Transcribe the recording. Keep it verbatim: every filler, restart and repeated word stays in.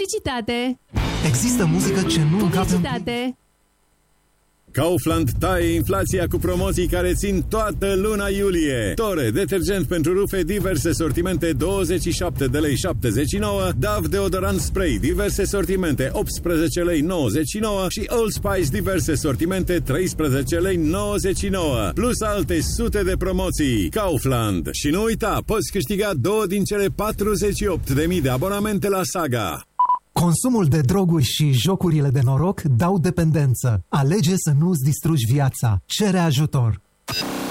Publicitate. Există muzică ce nu încape în... Publicitate. Kaufland taie inflația cu promoții care țin toată luna iulie. Tore, detergent pentru rufe, diverse sortimente, douăzeci și șapte de lei șaptezeci și nouă, D A V deodorant spray, diverse sortimente, optsprezece lei nouăzeci și nouă și Old Spice, diverse sortimente, treisprezece lei nouăzeci și nouă, plus alte sute de promoții. Kaufland. Și nu uita, poți câștiga două din cele patruzeci și opt de mii de abonamente la Saga. Consumul de droguri și jocurile de noroc dau dependență. Alege să nu-ți distrugi viața. Cere ajutor.